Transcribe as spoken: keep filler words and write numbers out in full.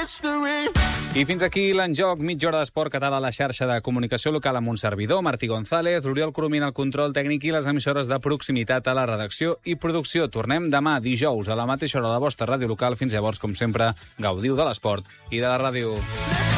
I fins aquí l'Enjoc, mitja hora d'esport català a la xarxa de comunicació local amb un servidor, Martí González, Oriol Coromina al control tècnic i les emissores de proximitat a la redacció i producció. Tornem demà, dijous, a la mateixa hora de la vostra ràdio local. Fins llavors, com sempre, gaudiu de l'esport i de la ràdio.